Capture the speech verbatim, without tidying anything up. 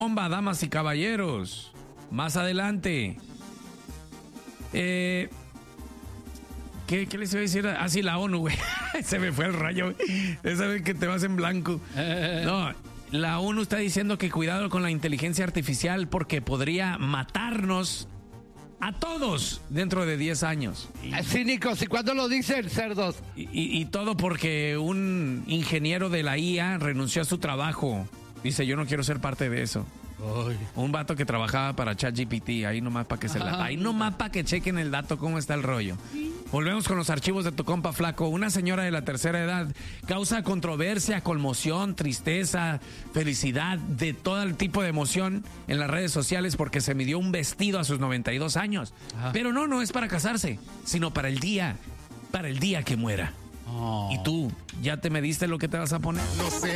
bomba, damas y caballeros. Más adelante. Eh, ¿qué, ¿Qué les iba a decir? Ah, sí, la ONU, güey. Se me fue el rayo. Esa vez que te vas en blanco. No, la ONU está diciendo que cuidado con la inteligencia artificial porque podría matarnos a todos dentro de diez años. Cínicos, ¿y cuándo lo dicen, cerdos? Y, y, y todo porque un ingeniero de la I A renunció a su trabajo. Dice, yo no quiero ser parte de eso. Ay. Un vato que trabajaba para ChatGPT, ahí nomás para que se la, ahí nomás para que chequen el dato, cómo está el rollo. Volvemos con los archivos de tu compa Flaco. Una señora de la tercera edad causa controversia, conmoción, tristeza, felicidad, de todo el tipo de emoción en las redes sociales porque se midió un vestido a sus noventa y dos años. Ajá. Pero no, no es para casarse, sino para el día, para el día que muera. Oh. ¿Y tú, ya te mediste lo que te vas a poner? No sé.